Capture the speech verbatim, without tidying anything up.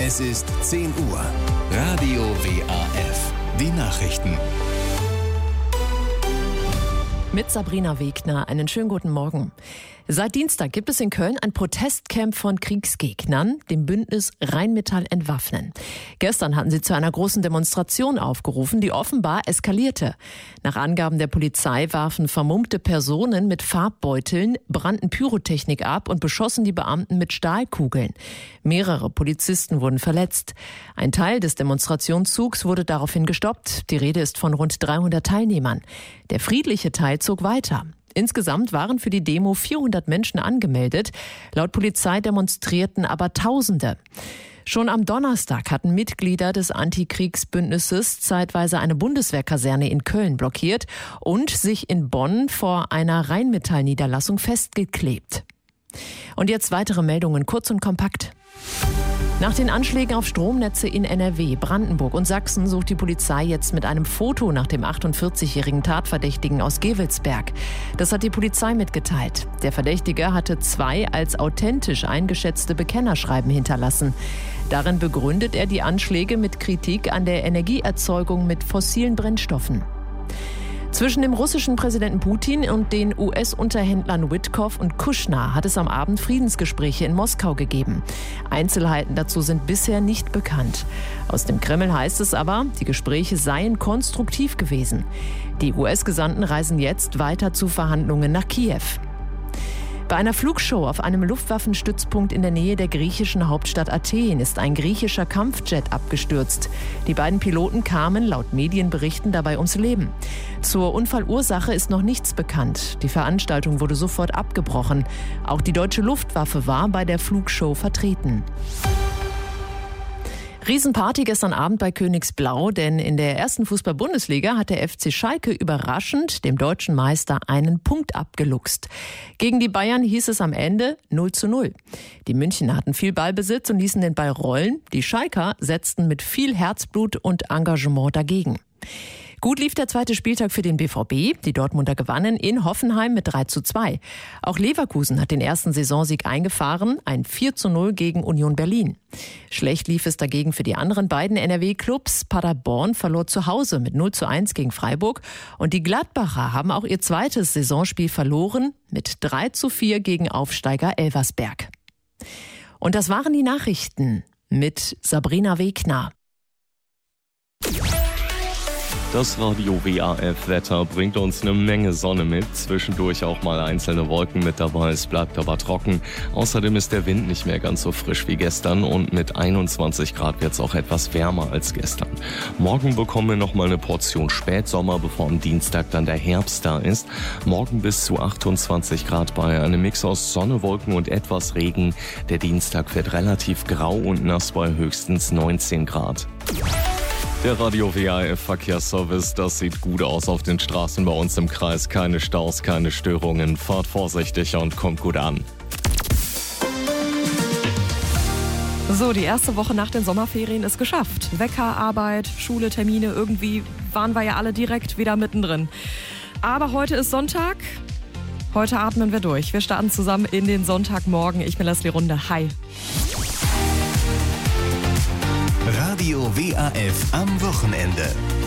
Es ist zehn Uhr. Radio W A F. Die Nachrichten. Mit Sabrina Wegner, einen schönen guten Morgen. Seit Dienstag gibt es in Köln ein Protestcamp von Kriegsgegnern, dem Bündnis Rheinmetall entwaffnen. Gestern hatten sie zu einer großen Demonstration aufgerufen, die offenbar eskalierte. Nach Angaben der Polizei warfen vermummte Personen mit Farbbeuteln, brannten Pyrotechnik ab und beschossen die Beamten mit Stahlkugeln. Mehrere Polizisten wurden verletzt. Ein Teil des Demonstrationszugs wurde daraufhin gestoppt. Die Rede ist von rund dreihundert Teilnehmern. Der friedliche Teil zog weiter. Insgesamt waren für die Demo vierhundert Menschen angemeldet. Laut Polizei demonstrierten aber Tausende. Schon am Donnerstag hatten Mitglieder des Antikriegsbündnisses zeitweise eine Bundeswehrkaserne in Köln blockiert und sich in Bonn vor einer Rheinmetall-Niederlassung festgeklebt. Und jetzt weitere Meldungen, kurz und kompakt. Nach den Anschlägen auf Stromnetze in N R W, Brandenburg und Sachsen sucht die Polizei jetzt mit einem Foto nach dem achtundvierzigjährigen Tatverdächtigen aus Gevelsberg. Das hat die Polizei mitgeteilt. Der Verdächtige hatte zwei als authentisch eingeschätzte Bekennerschreiben hinterlassen. Darin begründet er die Anschläge mit Kritik an der Energieerzeugung mit fossilen Brennstoffen. Zwischen dem russischen Präsidenten Putin und den U S-Unterhändlern Witkoff und Kushner hat es am Abend Friedensgespräche in Moskau gegeben. Einzelheiten dazu sind bisher nicht bekannt. Aus dem Kreml heißt es aber, die Gespräche seien konstruktiv gewesen. Die U S-Gesandten reisen jetzt weiter zu Verhandlungen nach Kiew. Bei einer Flugshow auf einem Luftwaffenstützpunkt in der Nähe der griechischen Hauptstadt Athen ist ein griechischer Kampfjet abgestürzt. Die beiden Piloten kamen laut Medienberichten dabei ums Leben. Zur Unfallursache ist noch nichts bekannt. Die Veranstaltung wurde sofort abgebrochen. Auch die deutsche Luftwaffe war bei der Flugshow vertreten. Riesenparty gestern Abend bei Königsblau, denn in der ersten Fußball-Bundesliga hat der F C Schalke überraschend dem deutschen Meister einen Punkt abgeluchst. Gegen die Bayern hieß es am Ende null zu null. Die Münchner hatten viel Ballbesitz und ließen den Ball rollen. Die Schalker setzten mit viel Herzblut und Engagement dagegen. Gut lief der zweite Spieltag für den B V B. Die Dortmunder gewannen in Hoffenheim mit drei zu zwei. Auch Leverkusen hat den ersten Saisonsieg eingefahren, ein vier zu null gegen Union Berlin. Schlecht lief es dagegen für die anderen beiden N R W-Clubs. Paderborn verlor zu Hause mit null zu eins gegen Freiburg. Und die Gladbacher haben auch ihr zweites Saisonspiel verloren mit drei zu vier gegen Aufsteiger Elversberg. Und das waren die Nachrichten mit Sabrina Wegner. Das Radio W A F-Wetter bringt uns eine Menge Sonne mit, zwischendurch auch mal einzelne Wolken mit dabei, es bleibt aber trocken. Außerdem ist der Wind nicht mehr ganz so frisch wie gestern und mit einundzwanzig Grad wird es auch etwas wärmer als gestern. Morgen bekommen wir nochmal eine Portion Spätsommer, bevor am Dienstag dann der Herbst da ist. Morgen bis zu achtundzwanzig Grad bei einem Mix aus Sonne, Wolken und etwas Regen. Der Dienstag wird relativ grau und nass bei höchstens neunzehn Grad. Der Radio W A F-Verkehrsservice, das sieht gut aus auf den Straßen bei uns im Kreis. Keine Staus, keine Störungen. Fahrt vorsichtig und kommt gut an. So, die erste Woche nach den Sommerferien ist geschafft. Wecker, Arbeit, Schule, Termine, irgendwie waren wir ja alle direkt wieder mittendrin. Aber heute ist Sonntag. Heute atmen wir durch. Wir starten zusammen in den Sonntagmorgen. Ich bin Leslie Runde. Hi. Radio W A F am Wochenende.